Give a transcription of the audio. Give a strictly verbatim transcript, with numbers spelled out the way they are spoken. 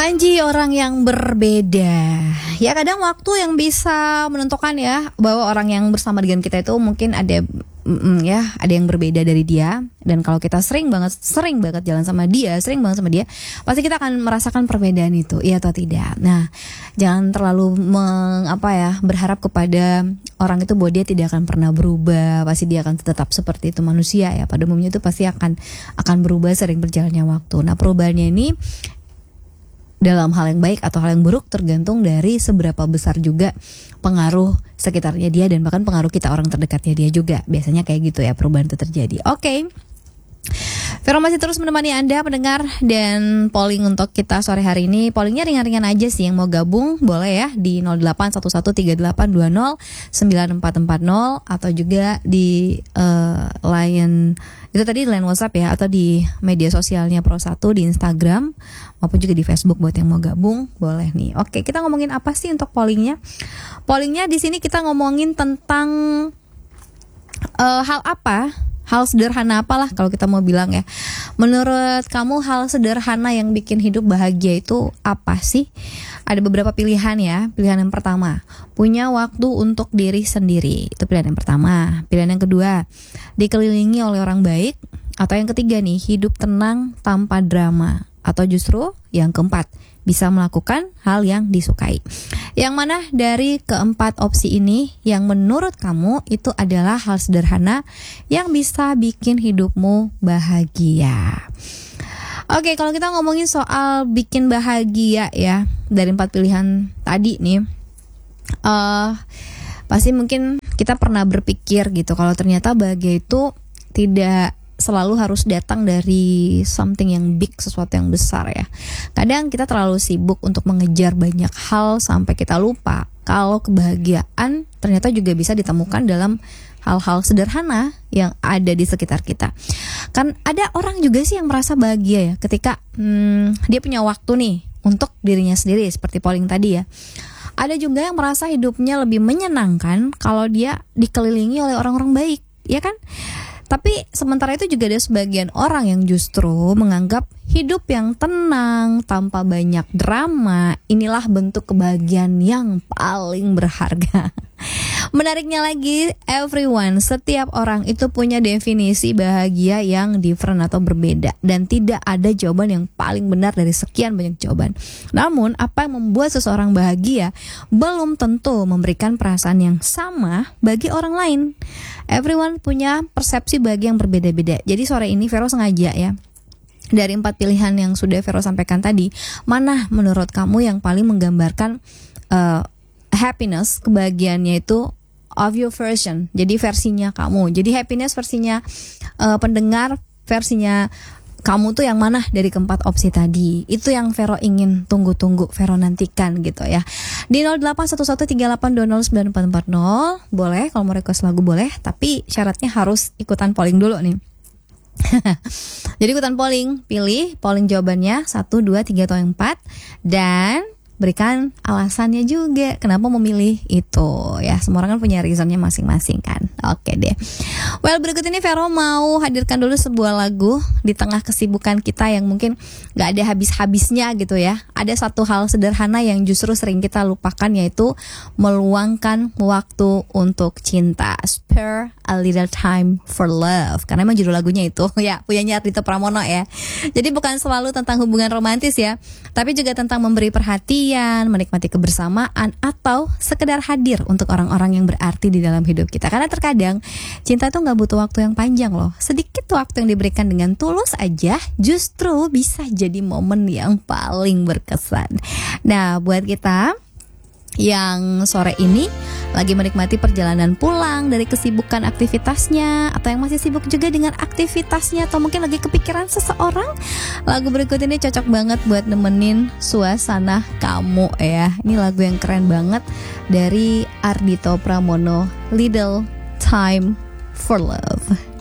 Panji, orang yang berbeda. Ya kadang waktu yang bisa menentukan ya bahwa orang yang bersama dengan kita itu mungkin ada mm, ya ada yang berbeda dari dia. Dan kalau kita sering banget sering banget jalan sama dia, sering banget sama dia, pasti kita akan merasakan perbedaan itu, iya atau tidak. Nah, jangan terlalu meng, apa ya berharap kepada orang itu bahwa dia tidak akan pernah berubah, pasti dia akan tetap seperti itu manusia ya. Pada umumnya itu pasti akan akan berubah sering berjalannya waktu. Nah, perubahannya ini dalam hal yang baik atau hal yang buruk tergantung dari seberapa besar juga pengaruh sekitarnya dia dan bahkan pengaruh kita orang terdekatnya dia juga. Biasanya kayak gitu ya perubahan itu terjadi. Oke, okay. Vero masih terus menemani Anda pendengar, dan polling untuk kita sore hari ini, pollingnya ringan-ringan aja sih. Yang mau gabung boleh ya di nol delapan satu satu tiga delapan dua nol sembilan empat empat nol atau juga di uh, line itu tadi line WhatsApp ya, atau di media sosialnya Pro satu di Instagram maupun juga di Facebook buat yang mau gabung boleh nih. Oke, kita ngomongin apa sih untuk pollingnya? Pollingnya di sini kita ngomongin tentang uh, hal apa? Hal sederhana apalah kalau kita mau bilang ya. Menurut kamu hal sederhana yang bikin hidup bahagia itu apa sih? Ada beberapa pilihan ya. Pilihan yang pertama, punya waktu untuk diri sendiri. Itu pilihan yang pertama. Pilihan yang kedua, dikelilingi oleh orang baik. Atau yang ketiga nih, hidup tenang tanpa drama. Atau justru yang keempat, bisa melakukan hal yang disukai. Yang mana dari keempat opsi ini yang menurut kamu itu adalah hal sederhana yang bisa bikin hidupmu bahagia? Oke, kalau kita ngomongin soal bikin bahagia ya, dari empat pilihan tadi nih, uh, pasti mungkin kita pernah berpikir gitu, kalau ternyata bahagia itu tidak selalu harus datang dari something yang big, sesuatu yang besar ya. Kadang kita terlalu sibuk untuk mengejar banyak hal sampai kita lupa kalau kebahagiaan ternyata juga bisa ditemukan dalam hal-hal sederhana yang ada di sekitar kita. Kan ada orang juga sih yang merasa bahagia ya ketika hmm, dia punya waktu nih untuk dirinya sendiri, seperti polling tadi ya. Ada juga yang merasa hidupnya lebih menyenangkan kalau dia dikelilingi oleh orang-orang baik, ya kan? Tapi sementara itu juga ada sebagian orang yang justru menganggap hidup yang tenang tanpa banyak drama inilah bentuk kebahagiaan yang paling berharga. Menariknya lagi, everyone, setiap orang itu punya definisi bahagia yang different atau berbeda, dan tidak ada jawaban yang paling benar dari sekian banyak jawaban. Namun, apa yang membuat seseorang bahagia belum tentu memberikan perasaan yang sama bagi orang lain. Everyone punya persepsi bahagia yang berbeda-beda. Jadi sore ini Vero sengaja ya, dari empat pilihan yang sudah Vero sampaikan tadi, mana menurut kamu yang paling menggambarkan uh, happiness, kebahagiaannya itu of your version, jadi versinya kamu. Jadi happiness versinya uh, pendengar, versinya kamu tuh yang mana dari keempat opsi tadi? Itu yang Vero ingin tunggu-tunggu, Vero nantikan gitu ya. Di nol delapan satu satu tiga delapan dua nol sembilan empat empat nol boleh, kalau mau request lagu boleh, tapi syaratnya harus ikutan polling dulu nih. Jadi ikutan polling, pilih polling jawabannya satu, dua, tiga atau empat, dan berikan alasannya juga kenapa memilih itu ya. Semua orang kan punya reasonnya masing-masing kan. Oke deh. Well, berikut ini Vero mau hadirkan dulu sebuah lagu di tengah kesibukan kita yang mungkin gak ada habis-habisnya gitu ya. Ada satu hal sederhana yang justru sering kita lupakan, yaitu meluangkan waktu untuk cinta. Spare a little time for love, karena emang judul lagunya itu ya punyanya Ardhito Pramono ya. Jadi bukan selalu tentang hubungan romantis ya, tapi juga tentang memberi perhatian, menikmati kebersamaan, atau sekedar hadir untuk orang-orang yang berarti di dalam hidup kita. Karena terkadang cinta tuh gak butuh waktu yang panjang loh. Sedikit waktu yang diberikan dengan tulus aja justru bisa jadi momen yang paling berkesan. Nah, buat kita yang sore ini lagi menikmati perjalanan pulang dari kesibukan aktivitasnya, atau yang masih sibuk juga dengan aktivitasnya, atau mungkin lagi kepikiran seseorang, lagu berikut ini cocok banget buat nemenin suasana kamu ya. Ini lagu yang keren banget dari Ardhito Pramono, Little Time for Love.